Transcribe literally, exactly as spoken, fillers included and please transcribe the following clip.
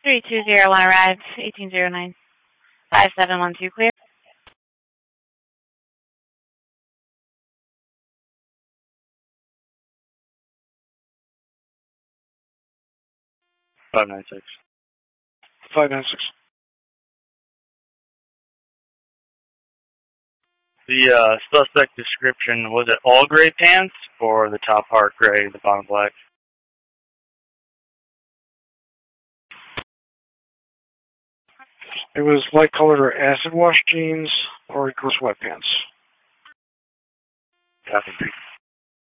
three two zero one arrived, eighteen zero nine, five seven one two clear. five nine six. five nine six. The uh, suspect description, was it all gray pants or the top part gray, the bottom black? It was light colored or acid wash jeans or gross sweatpants. Copy.